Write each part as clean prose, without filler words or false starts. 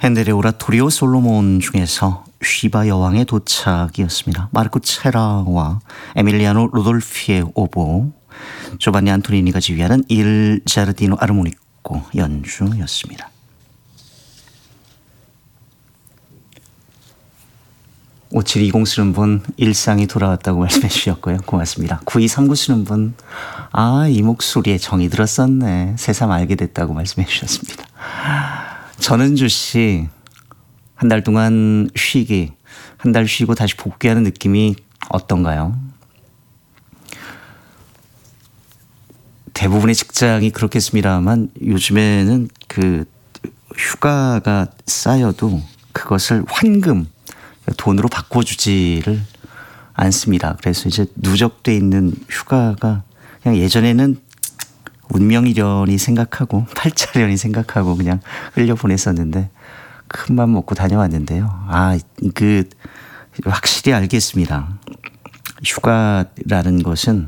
핸델의 오라토리오 솔로몬 중에서 쉬바 여왕의 도착이었습니다. 마르코 체라와 에밀리아노 로돌피의 오보, 조반니 안토니니가 지휘하는 일 자르디노 아르모니코 연주였습니다. 5720 쓰는 분 일상이 돌아왔다고 말씀해 주셨고요. 고맙습니다. 9239 쓰는 분 이 목소리에 정이 들었었네. 새삼 알게 됐다고 말씀해 주셨습니다. 전은주 씨, 한 달 동안 쉬기, 한 달 쉬고 다시 복귀하는 느낌이 어떤가요? 대부분의 직장이 그렇겠습니다만 요즘에는 그 휴가가 쌓여도 그것을 환금, 돈으로 바꿔주지를 않습니다. 그래서 이제 누적돼 있는 휴가가 그냥 예전에는 운명이려니 생각하고 팔자려니 생각하고 그냥 흘려보냈었는데 큰맘 먹고 다녀왔는데요. 확실히 알겠습니다. 휴가라는 것은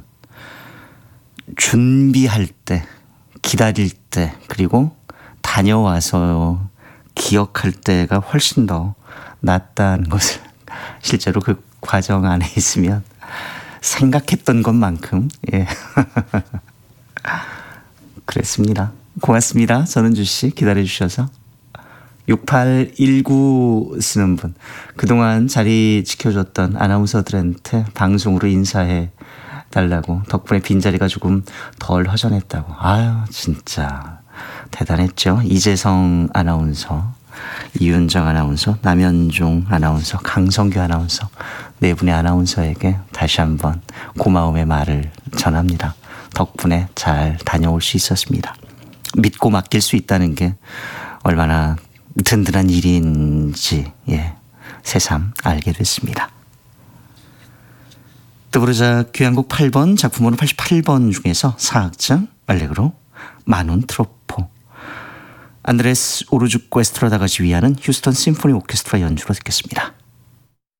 준비할 때, 기다릴 때, 그리고 다녀와서 기억할 때가 훨씬 더 낫다는 것을 실제로 그 과정 안에 있으면 생각했던 것만큼 그랬습니다. 고맙습니다. 전은주 씨 기다려주셔서. 6819 쓰는 분, 그동안 자리 지켜줬던 아나운서들한테 방송으로 인사해 달라고, 덕분에 빈자리가 조금 덜 허전했다고. 진짜 대단했죠. 이재성 아나운서, 이윤정 아나운서, 남현종 아나운서, 강성규 아나운서, 네 분의 아나운서에게 다시 한번 고마움의 말을 전합니다. 덕분에 잘 다녀올 수 있었습니다. 믿고 맡길 수 있다는 게 얼마나 든든한 일인지 새삼 알게 됐습니다. 뜨부르자 귀한곡 8번, 작품번호 88번 중에서 사악장 알레그로 마눈 트로포, 안드레스 오르주코 에스트라다가 지휘하는 휴스턴 심포니 오케스트라 연주로 듣겠습니다.